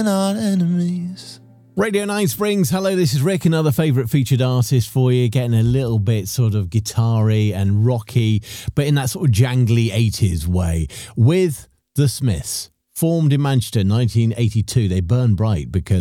not enemies. Radio 9 Springs, hello, this is Rick, another favourite featured artist for you, getting a little bit sort of guitar-y and rocky, but in that sort of jangly 80s way, with The Smiths. Formed in Manchester in 1982, they burn bright because